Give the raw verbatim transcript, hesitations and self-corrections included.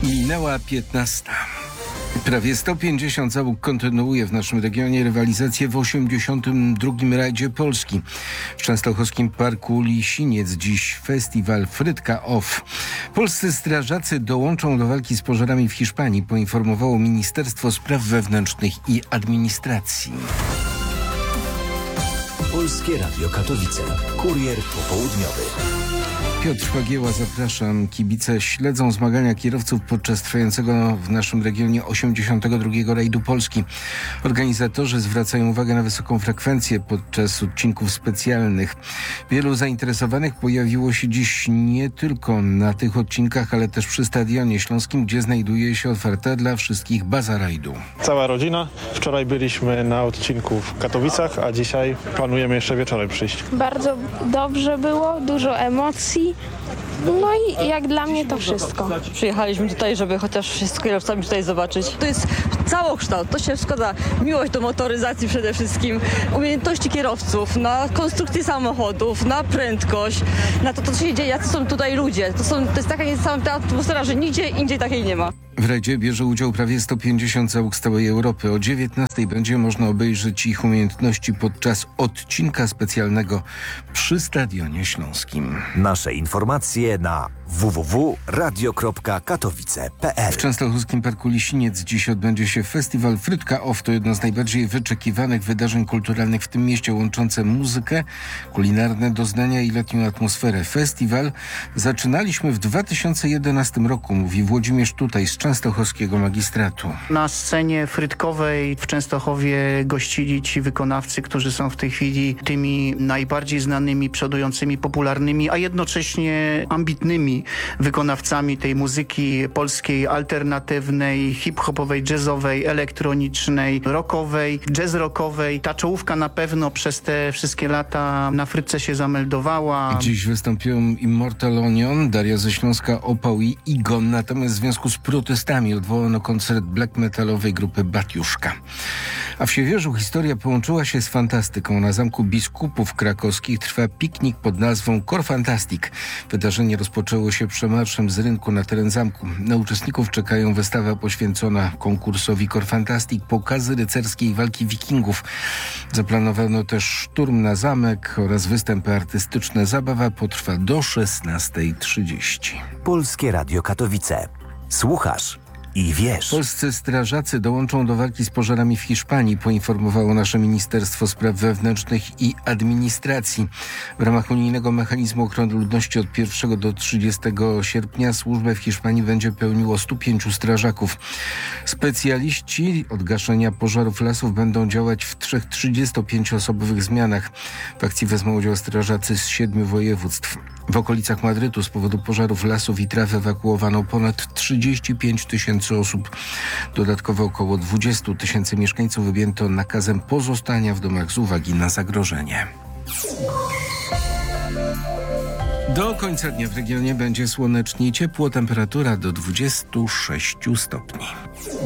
Minęła piętnasta. Prawie sto pięćdziesiąt załóg kontynuuje w naszym regionie rywalizację w osiemdziesiątym drugim rajdzie Polski. W częstochowskim Parku Lisiniec dziś festiwal Frytka Off. Polscy strażacy dołączą do walki z pożarami w Hiszpanii, poinformowało Ministerstwo Spraw Wewnętrznych i Administracji. Polskie Radio Katowice. Kurier popołudniowy. Piotr Fagieła, zapraszam. Kibice śledzą zmagania kierowców podczas trwającego w naszym regionie osiemdziesiątego drugiego rajdu Polski. Organizatorzy zwracają uwagę na wysoką frekwencję podczas odcinków specjalnych. Wielu zainteresowanych pojawiło się dziś nie tylko na tych odcinkach, ale też przy Stadionie Śląskim, gdzie znajduje się otwarta dla wszystkich baza rajdu. Cała rodzina. Wczoraj byliśmy na odcinku w Katowicach, a dzisiaj planujemy jeszcze wieczorem przyjść. Bardzo dobrze było, dużo emocji. No i jak dla mnie to wszystko. Przyjechaliśmy tutaj, żeby chociaż się z kierowcami tutaj zobaczyć. To jest całokształt, to się składa miłość do motoryzacji przede wszystkim, umiejętności kierowców, na konstrukcję samochodów, na prędkość, na to, co się dzieje, jacy są tutaj ludzie. To, są, to jest taka sama atmosfera, że nigdzie indziej takiej nie ma. W rajdzie bierze udział prawie sto pięćdziesiąt załóg z całej Europy. O dziewiętnastej będzie można obejrzeć ich umiejętności podczas odcinka specjalnego przy Stadionie Śląskim. Nasze informacje na w w w kropka radio kropka katowice kropka p l. W częstochowskim Parku Lisiniec dziś odbędzie się festiwal Frytka Off. To jedno z najbardziej wyczekiwanych wydarzeń kulturalnych w tym mieście, łączące muzykę, kulinarne doznania i letnią atmosferę. Festiwal zaczynaliśmy w dwa tysiące jedenastym roku, mówi Włodzimierz Tutaj z Częstochowskiego Magistratu. Na scenie frytkowej w Częstochowie gościli ci wykonawcy, którzy są w tej chwili tymi najbardziej znanymi, przodującymi, popularnymi, a jednocześnie ambitnymi wykonawcami tej muzyki polskiej, alternatywnej, hip-hopowej, jazzowej, elektronicznej, rockowej, jazz-rockowej. Ta czołówka na pewno przez te wszystkie lata na Frytce się zameldowała. Dziś wystąpią Immortal Onion, Daria ze Śląska, Opał i Igon. Natomiast w związku z protestami odwołano koncert black metalowej grupy Batiuszka. A w Siewierzu historia połączyła się z fantastyką. Na Zamku Biskupów Krakowskich trwa piknik pod nazwą Korfantastic. Wydarzenie rozpoczęło się przemarszem z rynku na teren zamku. Na uczestników czekają wystawa poświęcona konkursowi Korfantastic, pokazy rycerskiej walki wikingów. Zaplanowano też szturm na zamek oraz występy artystyczne. Zabawa potrwa do szesnastej trzydzieści. Polskie Radio Katowice. Słuchasz i wiesz. Polscy strażacy dołączą do walki z pożarami w Hiszpanii, poinformowało nasze Ministerstwo Spraw Wewnętrznych i Administracji. W ramach unijnego mechanizmu ochrony ludności od pierwszego do trzydziestego sierpnia służbę w Hiszpanii będzie pełniło stu pięciu strażaków. Specjaliści od gaszenia pożarów lasów będą działać w trzech trzydziestopięcioosobowych zmianach. W akcji wezmą udział strażacy z siedmiu województw. W okolicach Madrytu z powodu pożarów lasów i traw ewakuowano ponad trzydzieści pięć tysięcy osób. Dodatkowo około dwadzieścia tysięcy mieszkańców objęto nakazem pozostania w domach z uwagi na zagrożenie. Do końca dnia w regionie będzie słonecznie i ciepło, temperatura do dwudziestu sześciu stopni.